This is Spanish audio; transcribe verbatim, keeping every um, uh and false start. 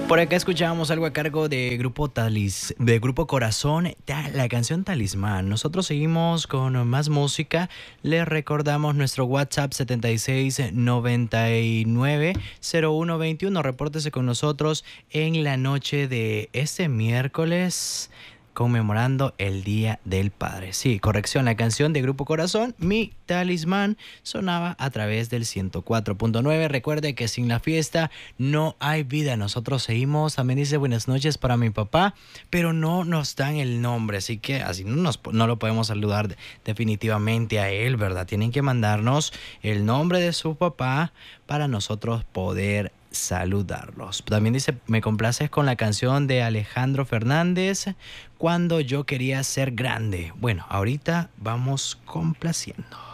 Por acá escuchábamos algo a cargo de Grupo Talis, de Grupo Corazón, la canción Talismán. Nosotros seguimos con más música. Les recordamos nuestro WhatsApp setenta y seis noventa y nueve cero uno veintiuno. Repórtese con nosotros en la noche de este miércoles, conmemorando el Día del Padre. Sí, corrección, la canción de Grupo Corazón, Mi Talismán, sonaba a través del ciento cuatro punto nueve. Recuerde que sin la fiesta no hay vida. Nosotros seguimos. También dice buenas noches para mi papá, pero no nos dan el nombre, así que así no, nos, no lo podemos saludar definitivamente a él, ¿verdad? Tienen que mandarnos el nombre de su papá para nosotros poder saludarlos. También dice, me complaces con la canción de Alejandro Fernández, Cuando yo quería ser grande. Bueno, ahorita vamos complaciendo.